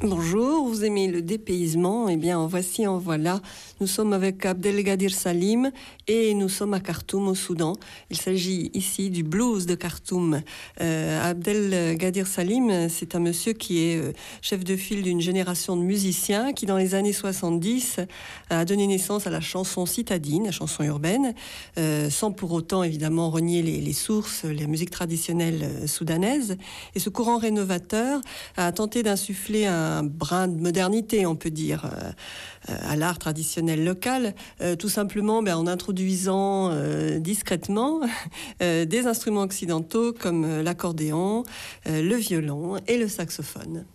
Bonjour, vous aimez le dépaysement? Eh bien, en voilà. Nous sommes avec Abdelgadir Salim et nous sommes à Khartoum, au Soudan. Il s'agit ici du blues de Khartoum. Abdelgadir Salim, c'est un monsieur qui est chef de file d'une génération de musiciens qui, dans les années 70, a donné naissance à la chanson citadine, la chanson urbaine, sans pour autant, évidemment, renier les sources, la musique traditionnelle soudanaise. Et ce courant rénovateur a tenté d'insuffler un brin de modernité, on peut dire, à l'art traditionnel local, tout simplement en introduisant discrètement des instruments occidentaux comme l'accordéon, le violon et le saxophone.